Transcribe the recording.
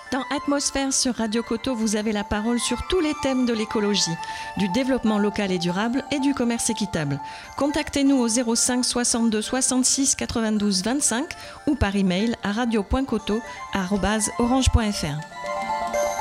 Dans Atmosphère sur Radio Coteau, vous avez la parole sur tous les thèmes de l'écologie, du développement local et durable et du commerce équitable. Contactez-nous au 05 62 66 92 25 ou par email à radio.coteau@orange.fr.